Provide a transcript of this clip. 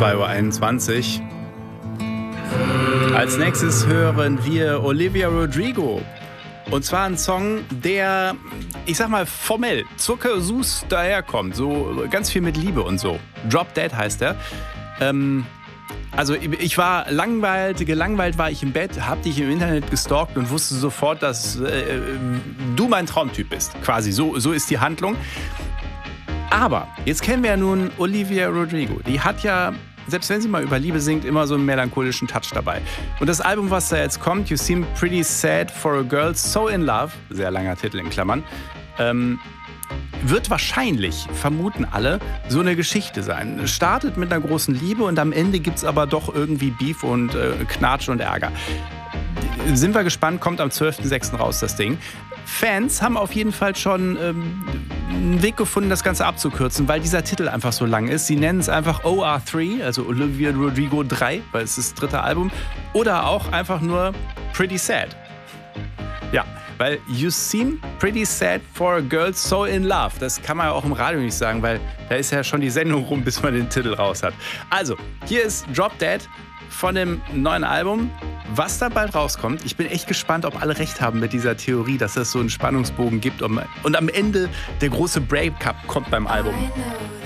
2:21 Uhr. Als nächstes hören wir Olivia Rodrigo. Und zwar ein Song, der, ich sag mal, formell zuckersüß daherkommt. So ganz viel mit Liebe und so. Drop Dead heißt er. Also ich war gelangweilt war ich im Bett, hab dich im Internet gestalkt und wusste sofort, dass du mein Traumtyp bist. Quasi, so ist die Handlung. Aber jetzt kennen wir ja nun Olivia Rodrigo. Die hat ja, selbst wenn sie mal über Liebe singt, immer so einen melancholischen Touch dabei. Und das Album, was da jetzt kommt, You Seem Pretty Sad for a Girl So in Love, sehr langer Titel in Klammern, wird wahrscheinlich, vermuten alle, so eine Geschichte sein. Es startet mit einer großen Liebe und am Ende gibt es aber doch irgendwie Beef und Knatsch und Ärger. Sind wir gespannt, kommt am 12.06. raus, das Ding. Fans haben auf jeden Fall schon einen Weg gefunden, das Ganze abzukürzen, weil dieser Titel einfach so lang ist. Sie nennen es einfach OR3, also Olivia Rodrigo 3, weil es ist das dritte Album. Oder auch einfach nur Pretty Sad. Ja, weil You Seem Pretty Sad for a Girl So in Love. Das kann man ja auch im Radio nicht sagen, weil da ist ja schon die Sendung rum, bis man den Titel raus hat. Also, hier ist Drop Dead von dem neuen Album, was da bald rauskommt. Ich bin echt gespannt, ob alle recht haben mit dieser Theorie, dass es so einen Spannungsbogen gibt und am Ende der große Breakup kommt beim Album.